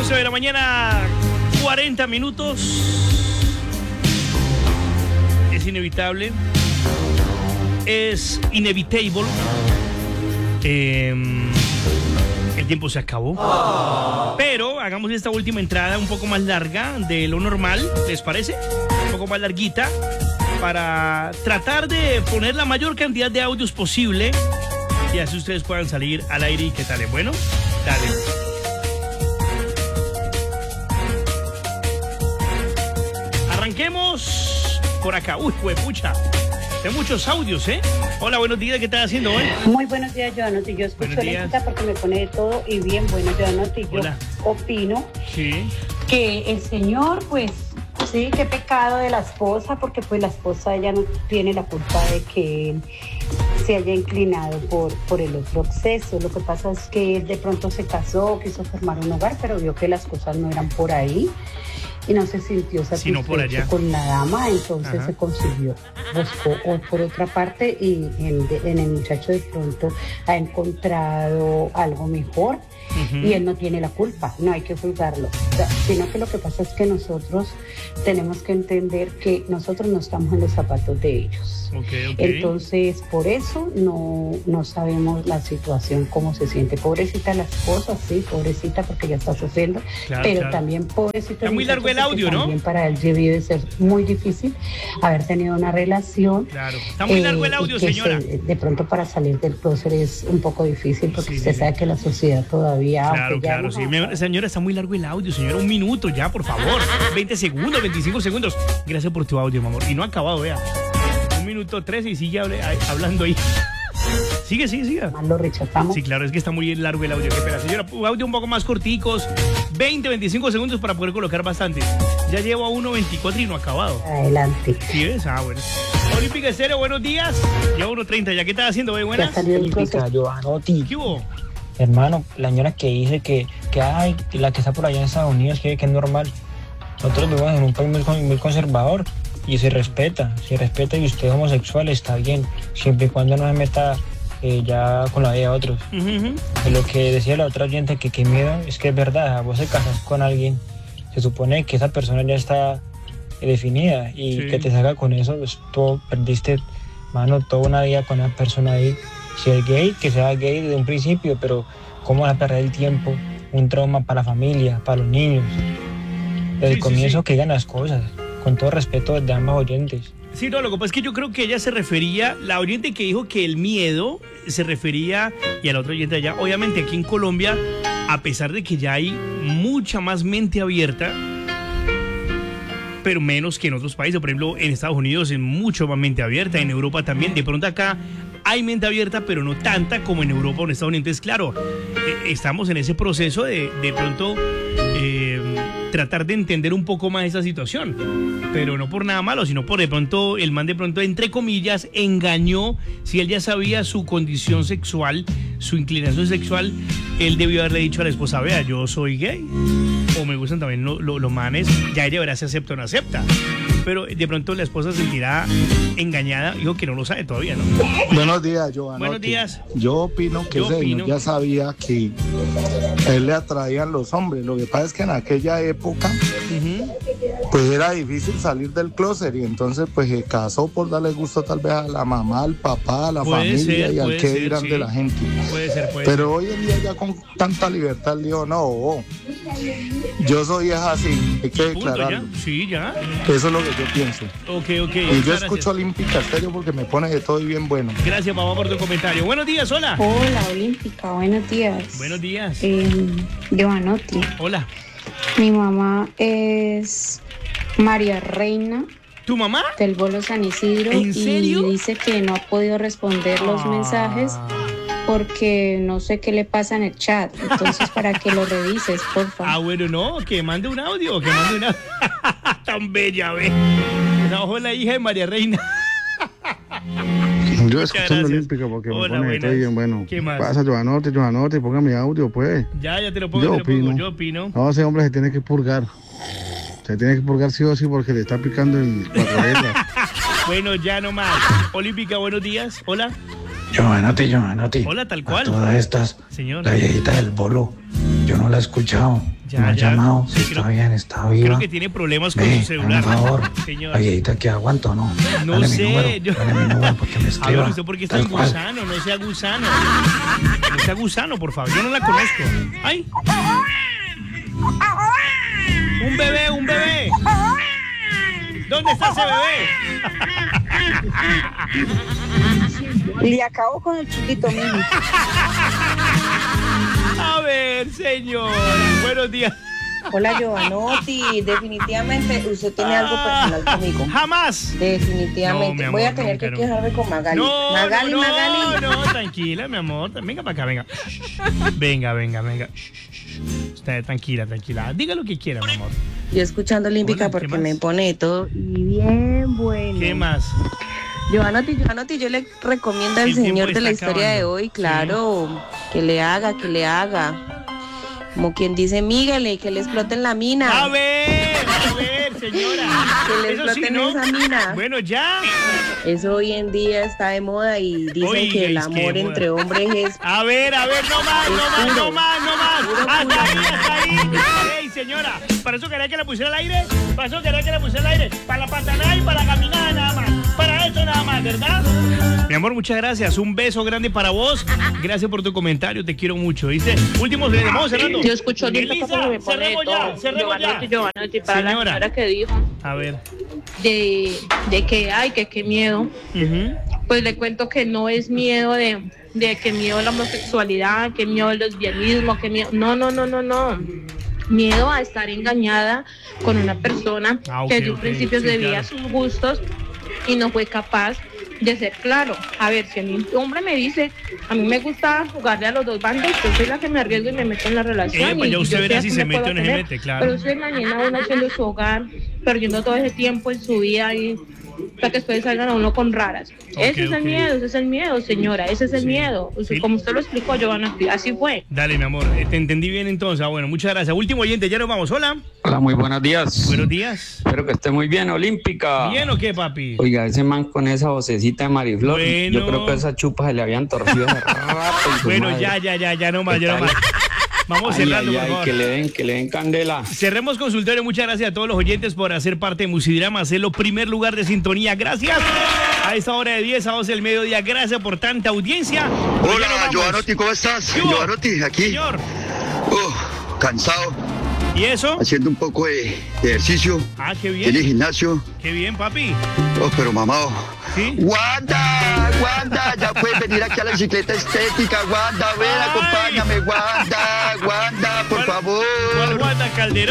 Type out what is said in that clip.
11 de la mañana, 40 minutos. Es inevitable. Es inevitable. El tiempo se acabó. Pero hagamos esta última entrada un poco más larga de lo normal, ¿les parece? Un poco más larguita, para tratar de poner la mayor cantidad de audios posible y así ustedes puedan salir al aire. ¿Y qué tal? Bueno, dale. Arranquemos por acá. Uy, pucha. Hay muchos audios, ¿eh? Hola, buenos días, ¿qué estás haciendo hoy? Muy buenos días, Joanotti. Yo escucho la porque me pone de todo y bien bueno, Joanotti. Yo opino que el señor, pues, sí, qué pecado de la esposa, porque pues la esposa, ella no tiene la culpa de que él se haya inclinado por el otro sexo. Lo que pasa es que él de pronto se casó, quiso formar un hogar, pero vio que las cosas no eran por ahí y no se sintió satisfecho con la dama, entonces se consiguió, buscó por otra parte y en el muchacho de pronto ha encontrado algo mejor y él no tiene la culpa, no hay que juzgarlo, sino que lo que pasa es que nosotros tenemos que entender que nosotros no estamos en los zapatos de ellos. Entonces por eso no sabemos la situación, cómo se siente. Pobrecita la esposa, sí, pobrecita porque ya está sufriendo, pero también pobrecita. Está muy largo el audio, ¿no? También para él debe ser muy difícil haber tenido una relación. Claro, está muy largo el audio, señora. De pronto para salir del closet es un poco difícil porque usted sabe que la sociedad todavía... Claro, sí. Señora, está muy largo el audio, señora. 1 minuto ya, por favor. 20 segundos, 25 segundos. Gracias por tu audio, mi amor. Y no ha acabado, vea. 1 minuto 13 y sigue hablando ahí. Sigue. Lo rechazamos. Sí, claro, es que está muy largo el audio. Qué pena, señora. Audio un poco más corticos. 20, 25 segundos para poder colocar bastante. Ya llevo a 1.24 y no ha acabado. Adelante. ¿Sí ves? Bueno. Olímpica Estéreo, buenos días. Ya 1.30. ¿Ya qué estás haciendo, buenas? Olímpica, Joanotti. ¿Qué hubo? Hermano, la señora que dice que hay, la que está por allá en Estados Unidos, que es normal. Nosotros vivimos en un país muy conservador y se respeta y usted es homosexual, está bien, siempre y cuando no se meta ya con la vida de otros. Lo que decía la otra oyente, que qué miedo, es que es verdad, vos te casas con alguien, se supone que esa persona ya está definida y que te salga con eso, pues tú perdiste, mano, toda una vida con esa persona ahí. Si es gay, que sea gay desde un principio, pero ¿cómo vas a perder el tiempo? Un trauma para la familia, para los niños. Desde el comienzo que digan las cosas, con todo respeto de ambas oyentes. Sí, no, lo que pasa es que yo creo que ella se refería, la oyente que dijo que el miedo se refería, y a la otra oyente allá, obviamente aquí en Colombia, a pesar de que ya hay mucha más mente abierta, pero menos que en otros países. Por ejemplo, en Estados Unidos es mucho más mente abierta, en Europa también. De pronto acá hay mente abierta, pero no tanta como en Europa o en Estados Unidos. Entonces, claro, estamos en ese proceso de pronto tratar de entender un poco más esa situación, pero no por nada malo, sino por de pronto el man de pronto, entre comillas, engañó. Si él ya sabía su condición sexual, su inclinación sexual, él debió haberle dicho a la esposa: vea, yo soy gay, o me gustan también los manes. Ya ella verá si acepta o no acepta, pero de pronto la esposa se sentirá engañada. Digo que no lo sabe todavía, ¿no? Buenos días, Joanotti. Buenos días. Yo opino que ese señor ya sabía que a él le atraían los hombres. Lo que pasa es que en aquella época pues era difícil salir del closet y entonces pues se casó por darle gusto tal vez a la mamá, al papá, a la familia y al que dirán de la gente. Puede ser. Pero hoy en día ya con tanta libertad digo, no, yo soy así, hay que declararlo. Sí, ya. Eso es lo que yo pienso. Ok. Y yo escucho Olímpica Estéreo porque me pone de todo y bien bueno. Gracias, papá, por tu comentario. Buenos días, hola. Hola, Olímpica, buenos días. Buenos días. Joanotti. Hola. Mi mamá es María Reina. ¿Tu mamá? Del Bolo San Isidro. ¿En serio? Y dice que no ha podido responder los mensajes porque no sé qué le pasa en el chat. Entonces, para que lo revises, por favor. Bueno, no, que mande un audio, Tan bella, ve. Esa la hija de María Reina. Yo escuchando Olímpica porque me pone de todo bien bueno. ¿Qué más? Pasa, Joanotti, póngame mi audio, pues. Ya te lo pongo, yo opino. No, ese hombre se tiene que purgar. Se tiene que purgar sí o sí porque le está picando el cuatro letras. Bueno, ya no más. Olímpica, buenos días. Hola. Joanotti. Hola, tal cual. A todas estas, señor. La viejita del Bolo, yo no la he escuchado. ¿Me ha llamado? Sí, está bien, está viva. Creo que tiene problemas con su celular. Por favor, señor. Ayedita, ¿que aguanto o no? No Dale sé. Dale mi número porque me escriba. A ver, usted porque está en gusano, no sea gusano. No sea gusano, por favor. Yo no la conozco. ¡Ay! ¡Un bebé, un bebé! ¿Dónde está ese bebé? Le acabo con el chiquito, mijo. A ver, señor. Buenos días. Hola, Giovanotti. Definitivamente usted tiene algo personal conmigo. ¡Jamás! Definitivamente. No, mi amor, voy a tener que quejarme con Magali. Magali. No, tranquila, mi amor. Venga para acá, venga. Venga. Usted, tranquila. Diga lo que quiera, mi amor. Yo escuchando Olímpica porque me pone todo y bien bueno. ¿Qué más? Giovanotti, yo le recomiendo al señor de la historia de hoy, claro, sí. que le haga. Como quien dice, míguele, que le exploten la mina. A ver, señora. Que le exploten esa mina. Bueno, ya. Eso hoy en día está de moda y dicen que el amor entre hombres es... A ver, no más. Hasta ahí. Ey, señora, ¿para eso quería que la pusiera al aire? Para la patanada y para la caminada nada más. Para eso nada más, ¿verdad? Mi amor, muchas gracias. Un beso grande para vos. Gracias por tu comentario. Te quiero mucho, ¿viste? Últimos, vamos cerrando. Yo escucho Elisa, cerremos ya. Giovanotti, para la señora que dijo. A ver. De que hay, que qué miedo. Pues le cuento que no es miedo de que miedo a la homosexualidad, que miedo al lesbianismo, que miedo... No. Miedo a estar engañada con una persona que desde un principio debía sus gustos y no fue capaz de ser claro. A ver, si a mí un hombre me dice, a mí me gusta jugarle a los dos bandos, yo soy la que me arriesgo y me meto en la relación. Ya usted verá si se mete o no se mete, claro. Pero usted mañana uno haciendo su hogar, perdiendo todo ese tiempo en su vida y para que después salgan a uno con raras. Ese es el miedo, señora, ese es el miedo. Como usted lo explicó, Giovanna, así fue. Dale, mi amor, te entendí bien entonces. Bueno, muchas gracias. Último oyente, ya nos vamos. Hola. Hola, muy buenos días. Buenos días. Espero que esté muy bien, Olímpica. ¿Bien o qué, papi? Oiga, ese man con esa vocecita de Mariflor, yo creo que esas chupas se le habían torcido hace rato. Bueno, ya no más. Vamos cerrando, por favor. Que le den candela. Cerremos consultorio. Muchas gracias a todos los oyentes por hacer parte de Musidrama, hacerlo primer lugar de sintonía. Gracias. A esta hora de 10 a 12 del mediodía. Gracias por tanta audiencia. Hola, Giovanotti, ¿cómo estás? Giovanotti, aquí. Señor. Cansado. ¿Y eso? Haciendo un poco de ejercicio. Ah, qué bien. En el gimnasio. Qué bien, papi. Pero mamado. ¿Sí? Wanda, ya puedes venir aquí a la bicicleta estética. Wanda, ven, acompáñame, Wanda, por favor. ¿Cuál Wanda, Calderón?